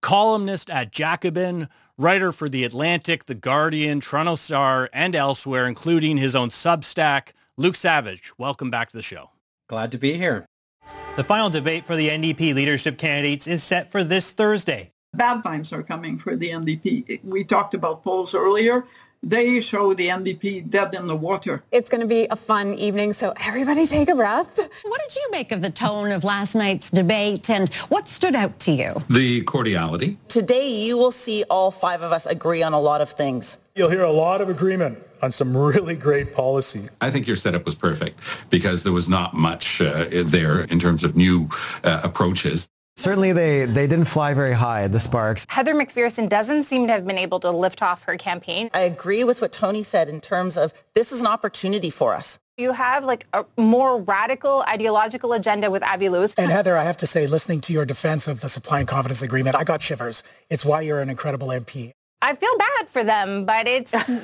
columnist at Jacobin, writer for The Atlantic, The Guardian, Toronto Star, and elsewhere, including his own Substack. Luke Savage, welcome back to the show. Glad to be here. The final debate for the NDP leadership candidates is set for this Thursday. Bad times are coming for the NDP. We talked about polls earlier. They show the NDP dead in the water. It's going to be a fun evening, so everybody take a breath. What did you make of the tone of last night's debate, and what stood out to you? The cordiality. Today, you will see all five of us agree on a lot of things. You'll hear a lot of agreement on some really great policy. I think your setup was perfect because there was not much there in terms of new approaches. Certainly they didn't fly very high, the sparks. Heather McPherson doesn't seem to have been able to lift off her campaign. I agree with what Tony said in terms of this is an opportunity for us. You have like a more radical ideological agenda with Avi Lewis. And Heather, I have to say, listening to your defense of the supply and confidence agreement, I got shivers. It's why you're an incredible MP. I feel bad for them, but it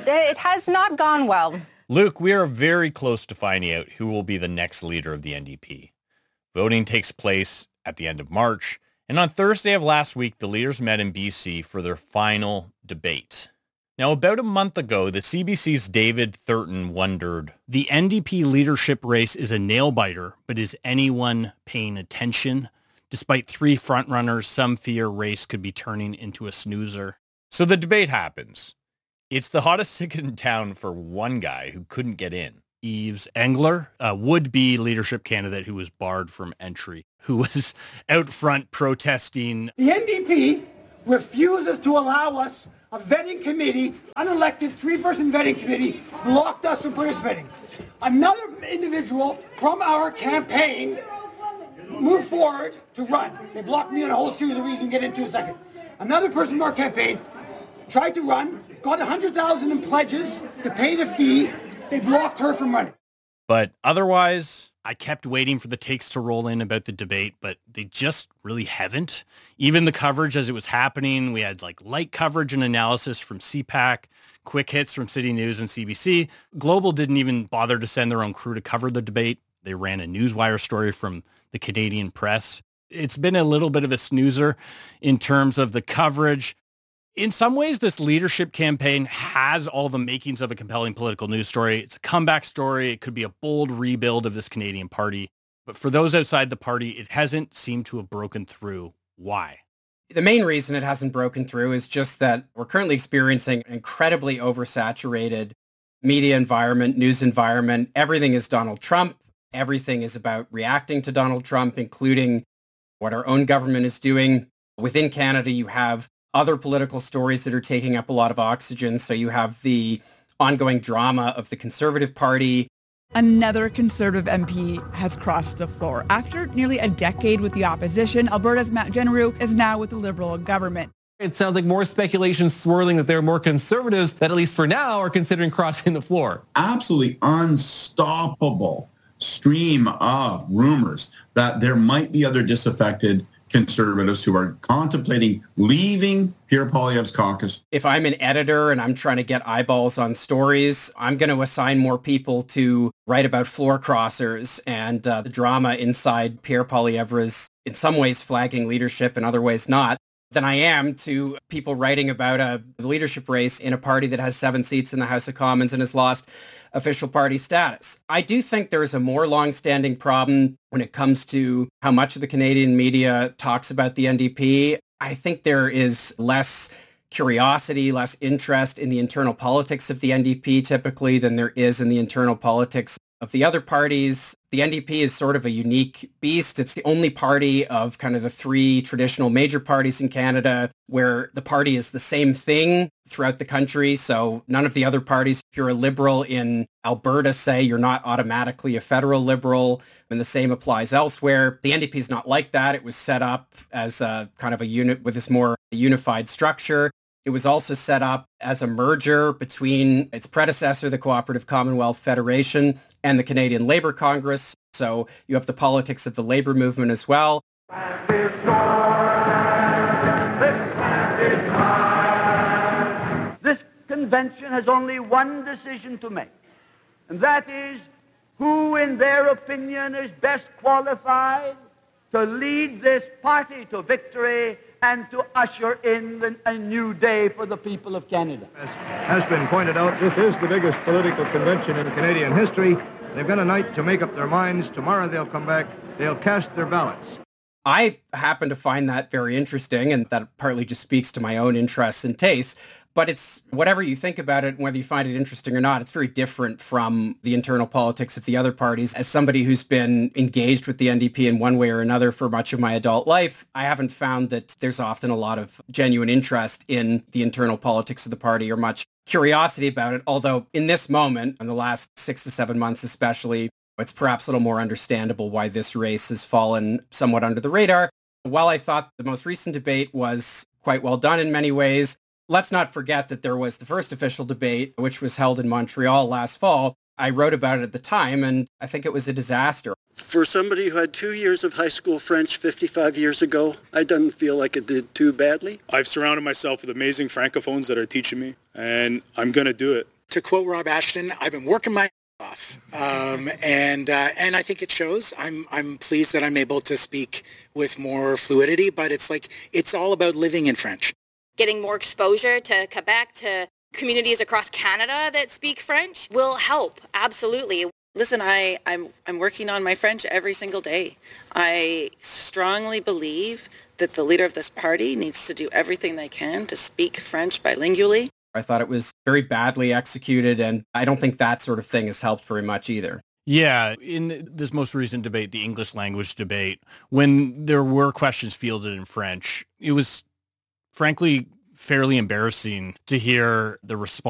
has not gone well. Luke, we are very close to finding out who will be the next leader of the NDP. Voting takes place at the end of March, and on Thursday of last week, the leaders met in BC for their final debate. Now, about a month ago, the CBC's David Thurton wondered, the NDP leadership race is a nail-biter, but is anyone paying attention? Despite three frontrunners, some fear race could be turning into a snoozer. So the debate happens. It's the hottest ticket in town for one guy who couldn't get in. Yves Engler, a would-be leadership candidate who was barred from entry, who was out front protesting. The NDP refuses to allow us a vetting committee, unelected three-person vetting committee, blocked us from participating. Another individual from our campaign moved forward to run. They blocked me on a whole series of reasons to get into a second. Another person from our campaign tried to run, got $100,000 in pledges to pay the fee. They blocked her from running. But otherwise, I kept waiting for the takes to roll in about the debate, but they just really haven't. Even the coverage as it was happening, we had like light coverage and analysis from CPAC, quick hits from City News and CBC. Global didn't even bother to send their own crew to cover the debate. They ran a Newswire story from the Canadian Press. It's been a little bit of a snoozer in terms of the coverage. In some ways, this leadership campaign has all the makings of a compelling political news story. It's a comeback story. It could be a bold rebuild of this Canadian party. But for those outside the party, it hasn't seemed to have broken through. Why? The main reason it hasn't broken through is just that we're currently experiencing an incredibly oversaturated media environment, news environment. Everything is Donald Trump. Everything is about reacting to Donald Trump, including what our own government is doing. Within Canada, you have other political stories that are taking up a lot of oxygen. So you have the ongoing drama of the Conservative Party. Another Conservative MP has crossed the floor. After nearly a decade with the opposition, Alberta's Matt Genereux is now with the Liberal government. It sounds like more speculation swirling that there are more Conservatives that, at least for now, are considering crossing the floor. Absolutely unstoppable stream of rumors that there might be other disaffected Conservatives who are contemplating leaving Pierre Poilievre's caucus. If I'm an editor and I'm trying to get eyeballs on stories, I'm going to assign more people to write about floor crossers and the drama inside Pierre Poilievre's, in some ways, flagging leadership, in other ways not, than I am to people writing about a leadership race in a party that has 7 seats in the House of Commons and has lost official party status. I do think there's a more long-standing problem when it comes to how much of the Canadian media talks about the NDP. I think there is less curiosity, less interest in the internal politics of the NDP typically than there is in the internal politics of the other parties. The NDP is sort of a unique beast. It's the only party of kind of the three traditional major parties in Canada where the party is the same thing throughout the country. So none of the other parties, if you're a Liberal in Alberta, say, you're not automatically a federal Liberal, and the same applies elsewhere. The NDP is not like that. It was set up as a kind of a unit with this more unified structure. It was also set up as a merger between its predecessor, the Cooperative Commonwealth Federation, and the Canadian Labour Congress. So you have the politics of the labour movement as well. This convention has only one decision to make, and that is who, in their opinion, is best qualified to lead this party to victory and to usher in a new day for the people of Canada. As has been pointed out, this is the biggest political convention in Canadian history. They've got a night to make up their minds. Tomorrow they'll come back. They'll cast their ballots. I happen to find that very interesting, and that partly just speaks to my own interests and tastes. But it's whatever you think about it, and whether you find it interesting or not, it's very different from the internal politics of the other parties. As somebody who's been engaged with the NDP in one way or another for much of my adult life, I haven't found that there's often a lot of genuine interest in the internal politics of the party or much curiosity about it. Although in this moment, in the last 6 to 7 months especially, it's perhaps a little more understandable why this race has fallen somewhat under the radar. While I thought the most recent debate was quite well done in many ways, let's not forget that there was the first official debate, which was held in Montreal last fall. I wrote about it at the time, and I think it was a disaster. For somebody who had 2 years of high school French 55 years ago, I don't feel like it did too badly. I've surrounded myself with amazing francophones that are teaching me, and I'm going to do it. To quote Rob Ashton, I've been working my off, and I think it shows. I'm pleased that I'm able to speak with more fluidity, but it's all about living in French. Getting more exposure to Quebec, to communities across Canada that speak French will help, absolutely. Listen, I'm working on my French every single day. I strongly believe that the leader of this party needs to do everything they can to speak French bilingually. I thought it was very badly executed, and I don't think that sort of thing has helped very much either. Yeah, in this most recent debate, the English language debate, when there were questions fielded in French, it was frankly fairly embarrassing to hear the response